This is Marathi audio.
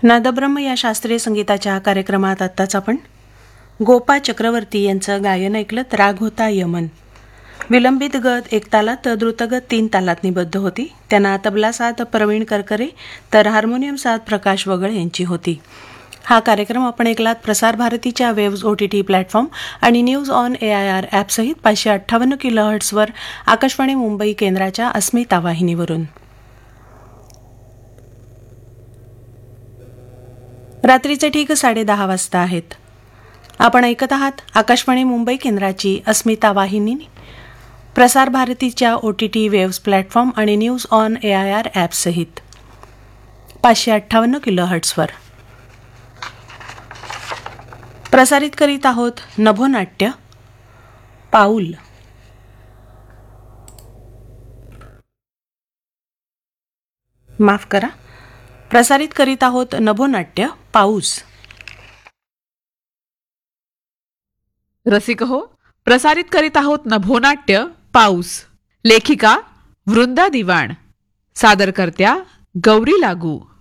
नादब्रह्म या शास्त्रीय संगीताच्या कार्यक्रमात आत्ताच आपण गोपा चक्रवर्ती यांचं गायन ऐकलं. राग होता यमन. विलंबित गत 1 तालात तर द्रुतगत 3 तालात निबद्ध होती. त्यांना तबला साथ प्रवीण करकरे तर हार्मोनियम साथ प्रकाश वगळ यांची होती. हा कार्यक्रम आपण ऐकलात प्रसार भारतीच्या वेव्ज OTT प्लॅटफॉर्म आणि news on AIR ॲपसहित 558 किलोहर्ट्झवर Akashvani Mumbai केंद्राच्या अस्मिता वाहिनीवरून. रात्रीचे ठीक 10:30 वाजता आहेत. आपण ऐकत आहात आकाशवाणी मुंबई केंद्राची अस्मिता वाहिनी प्रसार भारतीच्या OTT वेव्स प्लॅटफॉर्म आणि न्यूज ऑन AIR ॲपसहित 558 किलोहर्ट्झवर प्रसारित करीत आहोत नभोनाट्य पाऊल. माफ करा, प्रसारित करीत आहोत नभोनाट्य पाऊस. रसिक हो, प्रसारित करीत आहोत नभोनाट्य पाऊस. लेखिका वृंदा दिवाण, सादरकर्त्या गौरी लागू.